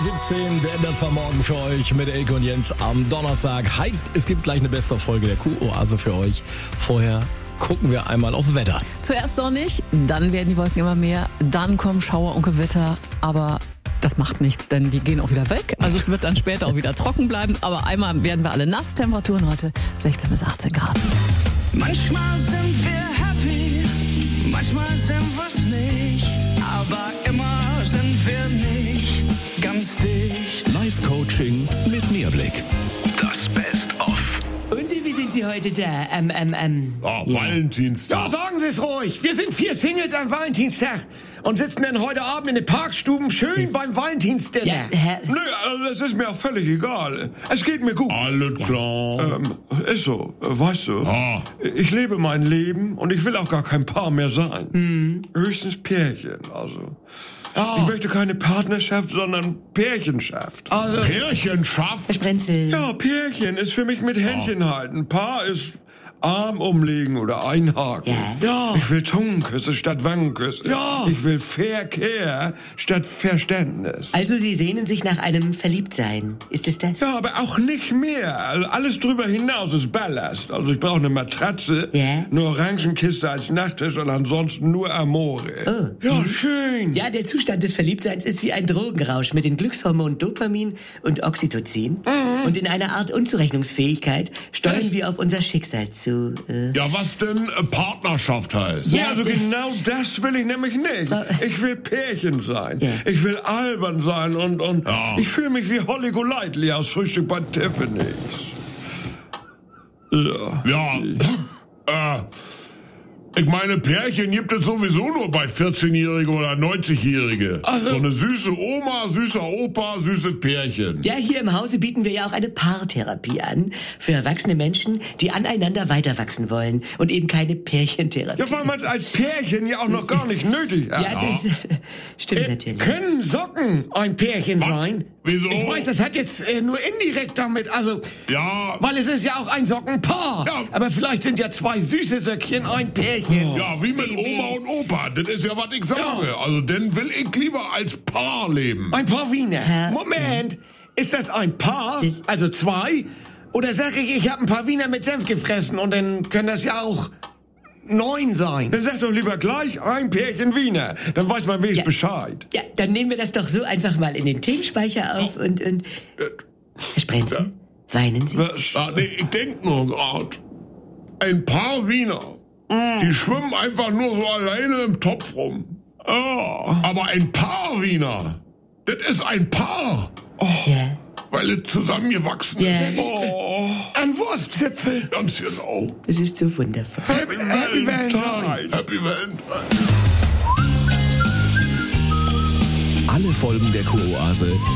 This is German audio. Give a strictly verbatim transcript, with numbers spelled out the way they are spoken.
siebzehn werden das war morgen für euch mit Elke und Jens am Donnerstag. Heißt, es gibt gleich eine Best-of-Folge der Q-Oase für euch. Vorher gucken wir einmal aufs Wetter. Zuerst sonnig, dann werden die Wolken immer mehr, dann kommen Schauer und Gewitter, aber das macht nichts, denn die gehen auch wieder weg. Also es wird dann später auch wieder trocken bleiben, aber einmal werden wir alle nass. Temperaturen heute sechzehn bis achtzehn Grad. Manchmal sind wir happy, manchmal sind wir's nicht, aber immer sind wir nicht ganz dicht. Live-Coaching mit Mehrblick. Das Best-of. Und wie sind Sie heute da? Ähm, ähm, ähm. Oh, Valentinstag. Ja, sagen Sie es ruhig. Wir sind vier Singles am Valentinstag und sitzen dann heute Abend in den Parkstuben schön beim Valentinsdinner. Ja, Herr, Nö, also das ist mir auch völlig egal. Es geht mir gut. Alles klar. Ähm, ist so, äh, weißt du. Ah. Ich lebe mein Leben und ich will auch gar kein Paar mehr sein. Mhm. Höchstens Pärchen, also. Ja. Ich möchte keine Partnerschaft, sondern Pärchenschaft. Also, Pärchenschaft? Herr Sprenzel. Ja, Pärchen ist für mich mit Händchen halten. Paar ist Arm umlegen oder einhaken. Ja. Ja. Ich will Zungenküsse statt Wangenküsse. Ja. Ich will Verkehr statt Verständnis. Also Sie sehnen sich nach einem Verliebtsein. Ist es das? Ja, aber auch nicht mehr. Also alles drüber hinaus ist Ballast. Also ich brauche eine Matratze, Ja. eine Orangenkiste als Nachttisch und ansonsten nur Amore. Oh. ja, schön. Ja, der Zustand des Verliebtseins ist wie ein Drogenrausch mit den Glückshormonen Dopamin und Oxytocin. Mhm. Und in einer Art Unzurechnungsfähigkeit steuern Das- wir auf unser Schicksal zu. Äh, Ja, was denn äh, Partnerschaft heißt? Ja, Ja, also äh, genau das will ich nämlich nicht. Frau- Ich will Pärchen sein. Ja. Ich will albern sein und, und Ja. ich fühle mich wie Holly Golightly aus Frühstück bei Tiffany's. Ja. Ja, äh, ich meine, Pärchen gibt es sowieso nur bei vierzehn-Jährige oder neunzig-Jährige. Also- So eine süße Oma, süßer Opa, süßes Pärchen. Ja, hier im Hause bieten wir ja auch eine Paartherapie an. Für erwachsene Menschen, die aneinander weiterwachsen wollen. Und eben keine Pärchentherapie. Ja, weil man es als Pärchen ja auch noch gar nicht nötig hat. Ja, das äh, stimmt natürlich. Können Socken ein Pärchen sein? Wieso? Ich weiß, das hat jetzt äh, nur indirekt damit, also, Ja, weil es ist ja auch ein Sockenpaar. Ja. Aber vielleicht sind ja zwei süße Söckchen ein Pärchen. ja, wie mit Oma und Opa. Das ist ja, was ich sage. Ja. Also, dann will ich lieber als Paar leben. Ein Paar Wiener. Hä? Moment, ist das ein Paar? Das- Also zwei? Oder sag ich, ich habe ein paar Wiener mit Senf gefressen und dann können das ja auch neun sein. Dann sag doch lieber gleich ein Pärchen Wiener. Dann weiß man wenigstens Ja. Bescheid. Ja, dann nehmen wir das doch so einfach mal in den Themenspeicher auf und, und... Herr Sprenzel, weinen Sie? Was? Ah, nee, ich denk nur grad. Ein Paar Wiener, die schwimmen einfach nur so alleine im Topf rum. Oh. Aber ein Paar Wiener, das ist ein Paar, Ja. weil es zusammengewachsen Ja, ist. Oh. Ein Wurstzipfel. Ganz genau. das ist so wundervoll. Happy, Happy Valentine. Happy Valentine. Alle Folgen der Q-Oase